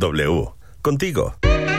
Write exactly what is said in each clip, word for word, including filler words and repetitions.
W, contigo.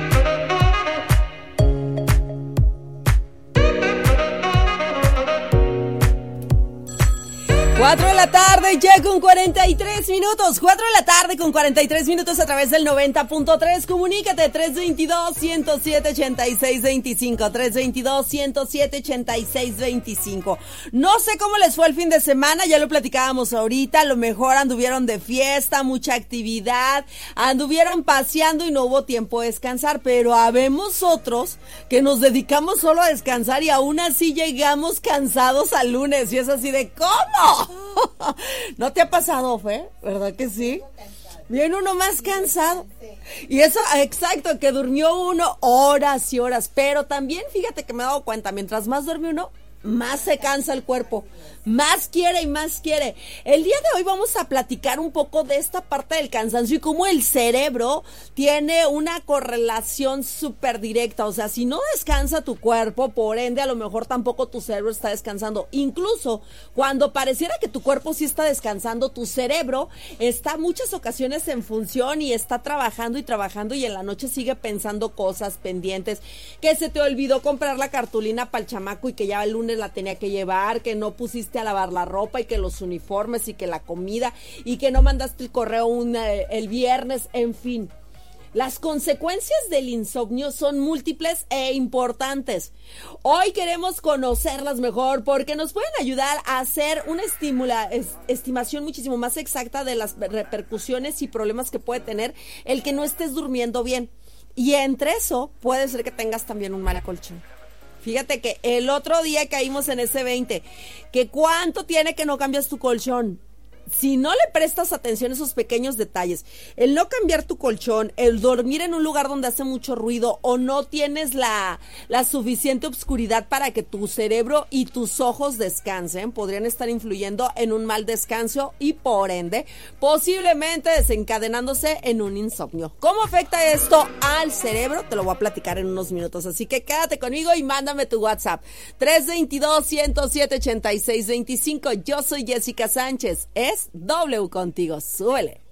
Cuatro de la tarde, ya con cuarenta y tres minutos. Cuatro de la tarde con cuarenta y tres minutos a través del noventa punto tres. Comunícate, tres veintidós, ciento siete, ochenta y seis veinticinco. tres veintidós, ciento siete, ochenta y seis veinticinco. No sé cómo les fue el fin de semana, ya lo platicábamos ahorita. A lo mejor anduvieron de fiesta, mucha actividad, anduvieron paseando y no hubo tiempo de descansar. Pero habemos otros que nos dedicamos solo a descansar y aún así llegamos cansados al lunes. Y es así de, ¿cómo? ¿No te ha pasado, Fe? ¿Verdad que sí? Viene uno más cansado. Y eso, exacto, que durmió uno horas y horas. Pero también, fíjate que me he dado cuenta, mientras más duerme uno, más se cansa el cuerpo, más quiere y más quiere. El día de hoy vamos a platicar un poco de esta parte del cansancio y cómo el cerebro tiene una correlación súper directa. O sea, si no descansa tu cuerpo, por ende, a lo mejor tampoco tu cerebro está descansando. Incluso cuando pareciera que tu cuerpo sí está descansando, tu cerebro está muchas ocasiones en función y está trabajando y trabajando y en la noche sigue pensando cosas pendientes, que se te olvidó comprar la cartulina para el chamaco y que ya el lunes la tenía que llevar, que no pusiste a lavar la ropa y que los uniformes y que la comida y que no mandaste el correo un, eh, el viernes, en fin. Las consecuencias del insomnio son múltiples e importantes. Hoy queremos conocerlas mejor porque nos pueden ayudar a hacer una estimula, es, estimación muchísimo más exacta de las repercusiones y problemas que puede tener el que no estés durmiendo bien. Y entre eso puede ser que tengas también un mal colchón. Fíjate que el otro día caímos en ese veinte, que cuánto tiene que no cambias tu colchón. Si no le prestas atención a esos pequeños detalles, el no cambiar tu colchón, el dormir en un lugar donde hace mucho ruido o no tienes la, la suficiente obscuridad para que tu cerebro y tus ojos descansen, podrían estar influyendo en un mal descanso y por ende posiblemente desencadenándose en un insomnio. ¿Cómo afecta esto al cerebro? Te lo voy a platicar en unos minutos, así que quédate conmigo y mándame tu WhatsApp tres veintidós, ciento siete, ochenta y seis veinticinco. Yo soy Jessica Sánchez. Es W contigo, súbele.